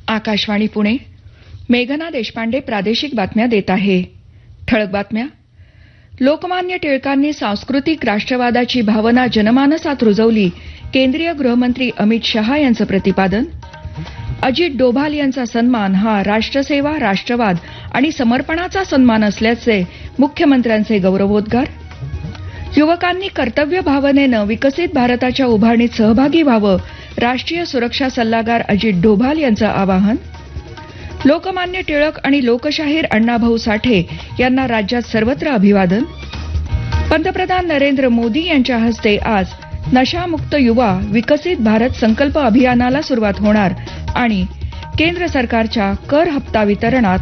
आकाशवाणी पुणे. मेघना देशपांडे प्रादेशिक बातम्या देत आहे. ठळक बातम्या. लोकमान्य टिळकांनी सांस्कृतिक राष्ट्रवादाची भावना जनमानसात रुजवली. केंद्रीय गृहमंत्री अमित शहा यांचं प्रतिपादन. अजित डोभाल यांचा सन्मान हा राष्ट्रसेवा, राष्ट्रवाद आणि समर्पणाचा सन्मान असल्याचे मुख्यमंत्र्यांचे गौरवोद्गार. युवकांनी कर्तव्य भावनेनं विकसित भारताच्या उभारणीत सहभागी व्हावं, राष्ट्रीय सुरक्षा सल्लागार अजित डोभाल यांचं आवाहन. लोकमान्य टिळक आणि लोकशाहीर अण्णाभाऊ साठे यांना राज्यात सर्वत्र अभिवादन. पंतप्रधान नरेंद्र मोदी यांच्या हस्ते आज नशामुक्त युवा विकसित भारत संकल्प अभियानाला सुरुवात होणार आणि केंद्र सरकारच्या कर हप्ता वितरणात